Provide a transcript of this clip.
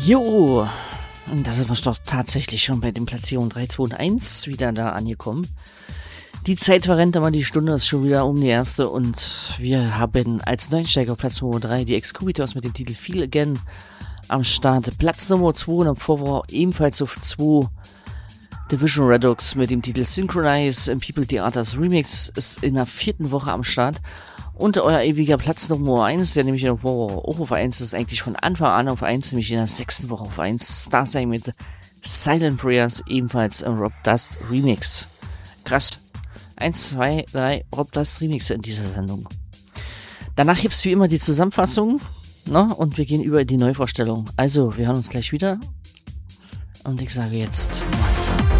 Jo, und da sind wir doch tatsächlich schon bei den Platzierungen 3, 2 und 1 wieder da angekommen. Die Zeit verrennt immer, die Stunde ist schon wieder um die erste und wir haben als Neuensteiger auf Platz Nummer 3 die Excubitors mit dem Titel Feel Again am Start. Platz Nummer 2 und am Vorwoche ebenfalls auf 2 Division Redux mit dem Titel Synchronize im People Theaters Remix ist in der 4. Woche am Start. Und euer ewiger Platz Nummer 1, der nämlich in der Vorwoche auch auf 1 ist, eigentlich von Anfang an auf 1, nämlich in der 6. Woche auf 1. Starsign mit Silent Prayers, ebenfalls im Rob Dust Remix. Krass. 1, 2, 3 Rob Dust Remixe in dieser Sendung. Danach gibt's wie immer die Zusammenfassung, ne? Und wir gehen über in die Neuvorstellung. Also, wir hören uns gleich wieder. Und ich sage jetzt